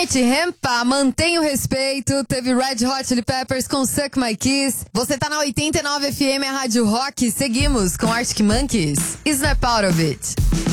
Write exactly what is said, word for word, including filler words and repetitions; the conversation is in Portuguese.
Night Rampa, Mantenha o Respeito. Teve Red Hot Chili Peppers com Suck My Kiss. Você tá na oitenta e nove F M, a Rádio Rock. Seguimos com Arctic Monkeys. Snap Out of It.